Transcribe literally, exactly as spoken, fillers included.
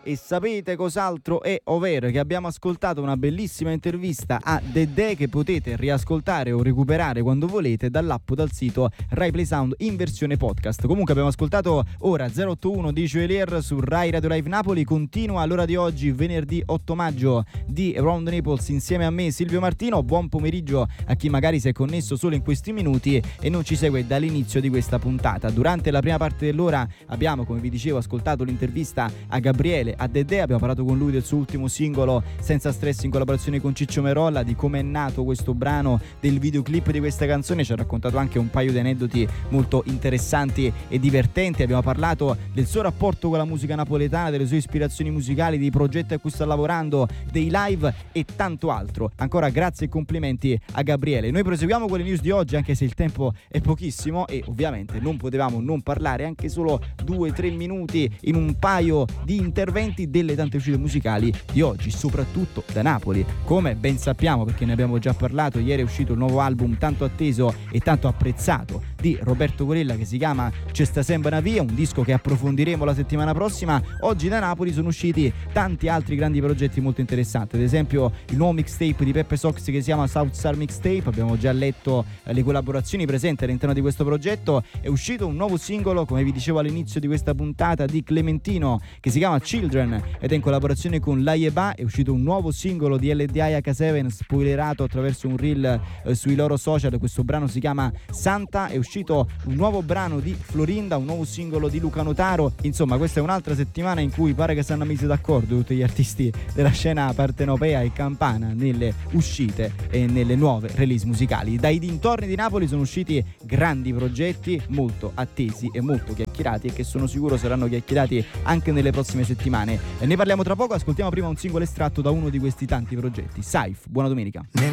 E sapete cos'altro è over? Che abbiamo ascoltato una bellissima intervista a Dedè che potete riascoltare o recuperare quando volete dall'app o dal sito Rai Play Sound in versione podcast. Comunque abbiamo ascoltato ora zero otto uno di Joelier su Rai Radio Live Napoli. Continua all'ora di oggi, venerdì otto maggio, di Around Naples insieme a me Silvio Martino. Buon pomeriggio a chi magari si è connesso solo in questi minuti e non ci segue dall'inizio di questa puntata. Durante la prima parte dell'ora abbiamo, come vi dicevo, ascoltato l'intervista a Gabriele, a Dedè, abbiamo parlato con lui del suo ultimo singolo Senza Stress in collaborazione con Ciccio Merolla, di come è nato questo brano, del videoclip di questa canzone. Ci ha raccontato anche un paio di aneddoti molto interessanti e divertenti. Abbiamo parlato del suo rapporto con la musica napoletana, delle sue ispirazioni musicali, dei progetti a cui sta lavorando, dei live e tanto altro. Ancora grazie e complimenti a Gabriele. Noi proseguiamo con le news di oggi, anche se il tempo è pochissimo e ovviamente non potevamo non parlare anche solo due tre minuti in un paio di interventi delle tante uscite musicali di oggi, soprattutto da Napoli. Come ben sappiamo, perché ne abbiamo già parlato, ieri è uscito il nuovo album tanto atteso e tanto apprezzato di Roberto Gorella che si chiama C'è sta sembra una via, un disco che approfondiremo la settimana prossima. Oggi da Napoli sono usciti tanti altri grandi progetti molto interessanti, ad esempio il nuovo mixtape di Peppe Sox che si chiama South Star Mixtape. Abbiamo già letto eh, le collaborazioni presenti all'interno di questo progetto. È uscito un nuovo singolo, come vi dicevo all'inizio di questa puntata, di Clementino che si chiama Children ed è in collaborazione con L'Aieba. È uscito un nuovo singolo di L D I H sette spoilerato attraverso un reel eh, sui loro social. Questo brano si chiama Santa. È uscito un nuovo brano di Florinda, un nuovo singolo di Luca Notaro. Insomma, questa è un'altra settimana in cui pare che stanno messi d'accordo tutti gli artisti della scena partenopea e campana nelle uscite e nelle nuove release musicali. Dai dintorni di Napoli sono usciti grandi progetti molto attesi e molto chiacchierati e che sono sicuro saranno chiacchierati anche nelle prossime settimane. E ne parliamo tra poco. Ascoltiamo prima un singolo estratto da uno di questi tanti progetti. Saif, buona domenica.